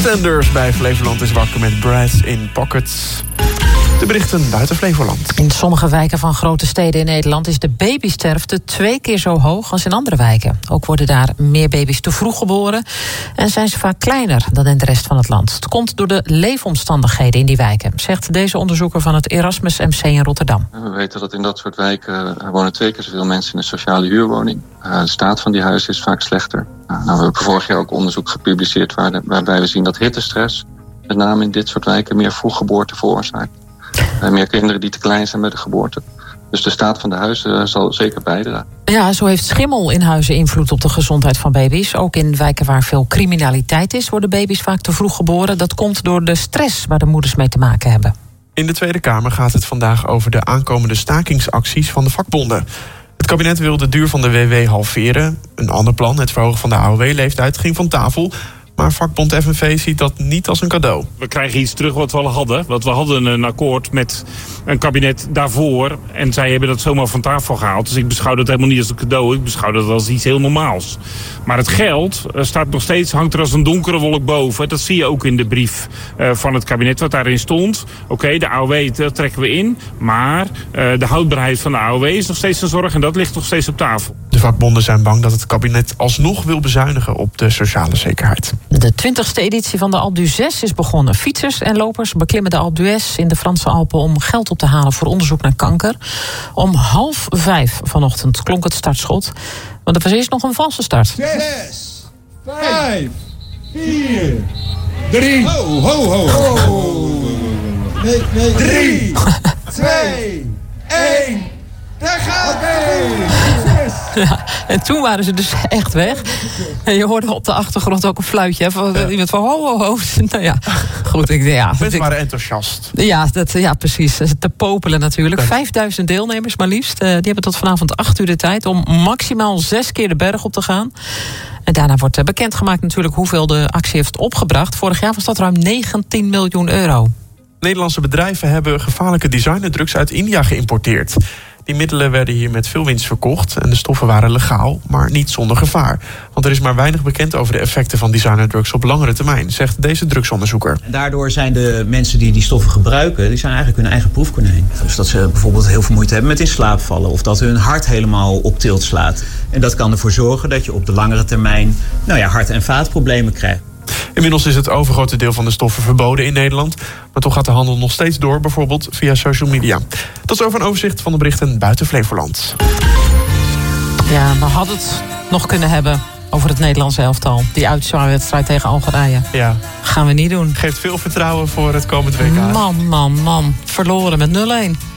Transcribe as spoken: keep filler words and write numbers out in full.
EastEnders bij Flevoland is wakker met Brass in Pockets. De berichten buiten Flevoland. In sommige wijken van grote steden in Nederland is de babysterfte twee keer zo hoog als in andere wijken. Ook worden daar meer baby's te vroeg geboren en zijn ze vaak kleiner dan in de rest van het land. Het komt door de leefomstandigheden in die wijken, zegt deze onderzoeker van het Erasmus M C in Rotterdam. We weten dat in dat soort wijken wonen twee keer zoveel mensen in een sociale huurwoning. Uh, de staat van die huizen is vaak slechter. Uh, nou, we hebben vorig jaar ook onderzoek gepubliceerd waar de, waarbij we zien dat hittestress met name in dit soort wijken meer vroeggeboorte veroorzaakt. Uh, meer kinderen die te klein zijn bij de geboorte. Dus de staat van de huizen uh, zal zeker bijdragen. Ja, zo heeft schimmel in huizen invloed op de gezondheid van baby's. Ook in wijken waar veel criminaliteit is, worden baby's vaak te vroeg geboren. Dat komt door de stress waar de moeders mee te maken hebben. In de Tweede Kamer gaat het vandaag over de aankomende stakingsacties van de vakbonden. Het kabinet wil de duur van de W W halveren. Een ander plan, het verhogen van de A O W-leeftijd, ging van tafel. Maar vakbond F N V ziet dat niet als een cadeau. We krijgen iets terug wat we al hadden. Want we hadden een akkoord met een kabinet daarvoor. En zij hebben dat zomaar van tafel gehaald. Dus ik beschouw dat helemaal niet als een cadeau. Ik beschouw dat als iets heel normaals. Maar het geld staat nog steeds, hangt er als een donkere wolk boven. Dat zie je ook in de brief uh, van het kabinet wat daarin stond. Oké, okay, de A O W dat trekken we in. Maar uh, de houdbaarheid van de A O W is nog steeds een zorg. En dat ligt nog steeds op tafel. De vakbonden zijn bang dat het kabinet alsnog wil bezuinigen op de sociale zekerheid. De twintigste editie van de Alpe d'Huez is begonnen. Fietsers en lopers beklimmen de Alpe d'Huez in de Franse Alpen om geld op te halen voor onderzoek naar kanker. Om half vijf vanochtend klonk het startschot. Want er was eerst nog een valse start. Zes, vijf, vier, drie, ho, ho, ho, ho. Nee, nee, drie, twee, één. Daar gaat hij! Ja, en toen waren ze dus echt weg. En je hoorde op de achtergrond ook een fluitje. Hè, van ja. Iemand van ho, ho, ho. Nou ja, goed. Ik, ja, Mensen ik, waren enthousiast. Ja, dat, ja, precies. Te popelen natuurlijk. Vijfduizend deelnemers maar liefst. Uh, die hebben tot vanavond acht uur de tijd om maximaal zes keer de berg op te gaan. En daarna wordt bekendgemaakt natuurlijk hoeveel de actie heeft opgebracht. Vorig jaar was dat ruim negentien miljoen euro. Nederlandse bedrijven hebben gevaarlijke designerdrugs uit India geïmporteerd. Die middelen werden hier met veel winst verkocht en de stoffen waren legaal, maar niet zonder gevaar. Want er is maar weinig bekend over de effecten van designerdrugs op langere termijn, zegt deze drugsonderzoeker. En daardoor zijn de mensen die die stoffen gebruiken, die zijn eigenlijk hun eigen proefkonijn. Dus dat ze bijvoorbeeld heel veel moeite hebben met in slaap vallen of dat hun hart helemaal op tilt slaat. En dat kan ervoor zorgen dat je op de langere termijn nou ja, hart- en vaatproblemen krijgt. Inmiddels is het overgrote deel van de stoffen verboden in Nederland. Maar toch gaat de handel nog steeds door, bijvoorbeeld via social media. Tot zover een overzicht van de berichten buiten Flevoland. Ja, we hadden het nog kunnen hebben over het Nederlandse elftal. Die uitzwaaiwedstrijd tegen Algerije. Ja. Gaan we niet doen. Geeft veel vertrouwen voor het komend W K. Man, man, man. Verloren met nul-een.